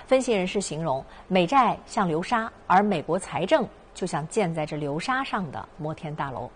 分析人士形容，美债像流沙，而美国财政就像建在这流沙上的摩天大楼。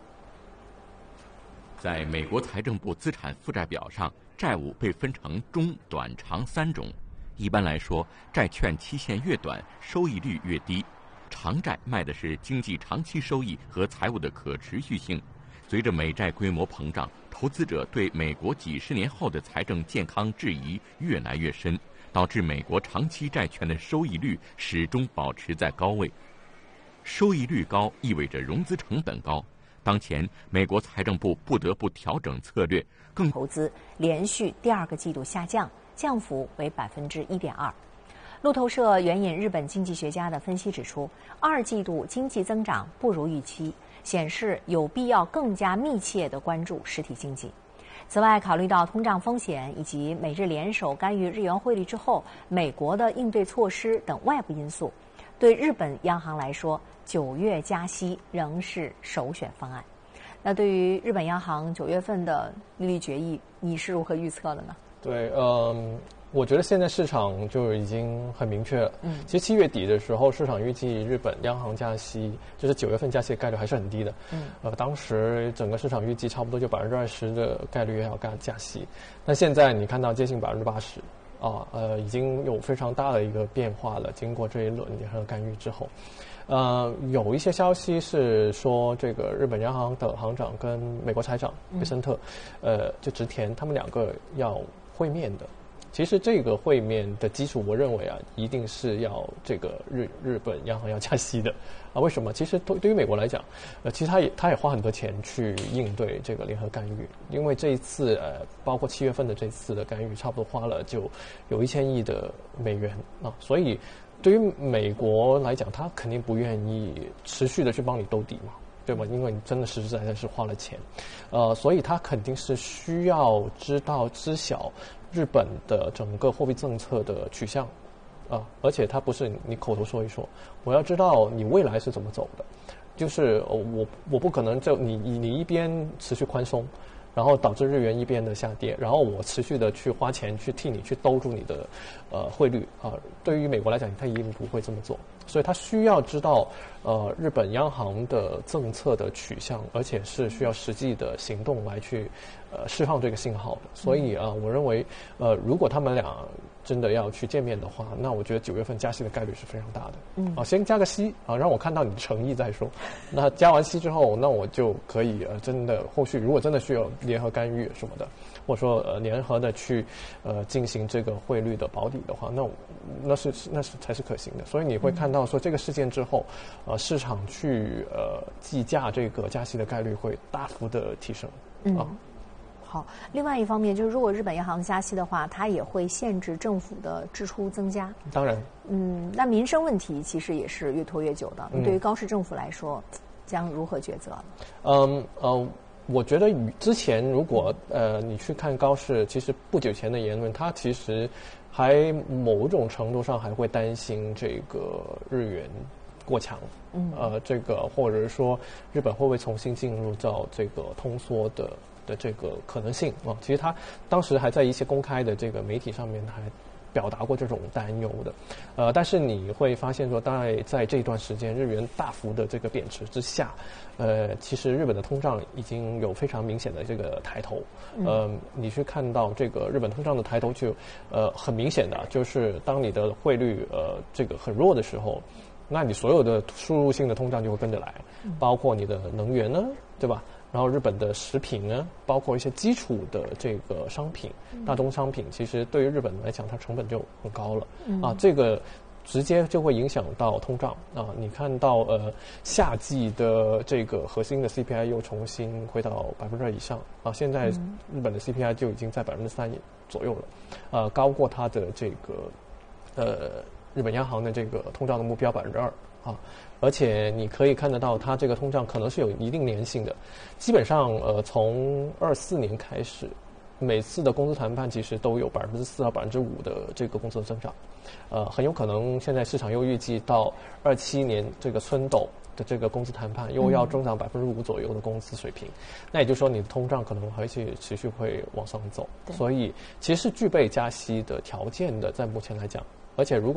在美国财政部资产负债表上，债务被分成中、短、长3种。一般来说，债券期限越短，收益率越低。长债卖的是经济长期收益和财务的可持续性。随着美债规模膨胀，投资者对美国几十年后的财政健康质疑越来越深，导致美国长期债券的收益率始终保持在高位。收益率高意味着融资成本高。当前，美国财政部不得不调整策略， 投资连续第2个季度下降，降幅为1.2%。路透社援引日本经济学家的分析指出，2季度经济增长不如预期，显示有必要更加密切地关注实体经济。此外，考虑到通胀风险以及美日联手干预日元汇率之后，美国的应对措施等外部因素，对日本央行来说，9月加息仍是首选方案。那对于日本央行9月份的利率决议，你是如何预测的呢？ 对，我觉得现在市场就已经很明确了。其实7月底的时候，市场预计日本央行加息，就是9月份加息的概率还是很低的。当时整个市场预计差不多就20%的概率要加息。那现在你看到接近80%。已经有非常大的一个变化了。经过这一轮联合干预之后，有一些消息是说，这个日本央行的行长跟美国财长贝森特，就植田他们2个要会面的。其实这个会面的基础，我认为一定是要这个日本央行要加息的为什么？其实对于美国来讲，其实他也花很多钱去应对这个联合干预，因为这一次包括7月份的这次的干预，差不多花了就有1000亿的美元所以对于美国来讲，他肯定不愿意持续的去帮你兜底嘛。对吧？因为你真的实实在在是花了钱，所以他肯定是需要知晓日本的整个货币政策的取向，而且他不是你口头说一说，我要知道你未来是怎么走的，就是我不可能就你一边持续宽松，然后导致日元一边的下跌，然后我持续的去花钱去替你去兜住你的汇率对于美国来讲，他一定不会这么做。所以他需要知道日本央行的政策的取向，而且是需要实际的行动来去释放这个信号的。所以我认为如果他们俩真的要去见面的话，那我觉得9月份加息的概率是非常大的。先加个息让我看到你的诚意再说。那加完息之后，那我就可以真的后续如果真的需要联合干预什么的，或者说联合的去进行这个汇率的保底的话，那是才是可行的。所以你会看到说这个事件之后，市场去计价这个加息的概率会大幅的提升。 好，另外一方面就是，如果日本央行加息的话，它也会限制政府的支出增加。 当然， 那民生问题其实也是越拖越久的。对于高市政府来说，将如何抉择？ 我觉得之前如果你去看高市，其实不久前的言论，他其实还某种程度上还会担心这个日元过强，这个或者是说日本会不会重新进入到这个通缩的这个可能性其实他当时还在一些公开的这个媒体上面还表达过这种担忧的，但是你会发现说，大概在这段时间日元大幅的这个贬值之下，其实日本的通胀已经有非常明显的这个抬头，你去看到这个日本通胀的抬头就很明显的，就是当你的汇率这个很弱的时候，那你所有的输入性的通胀就会跟着来，包括你的能源呢，对吧？然后日本的食品呢，包括一些基础的这个商品，大宗商品，其实对于日本来讲，它成本就很高了这个直接就会影响到通胀你看到夏季的这个核心的 CPI 又重新回到2%以上现在日本的 CPI 就已经在3%左右了高过它的这个日本央行的这个通胀的目标2%而且你可以看得到，它这个通胀可能是有一定粘性的。基本上，从24年开始，每次的工资谈判其实都有4%到5%的这个工资的增长。很有可能现在市场又预计到27年这个春斗的这个工资谈判又要增长5%左右的工资水平。那也就是说，你的通胀可能还是持续会往上走。所以，其实是具备加息的条件的，在目前来讲，而且如果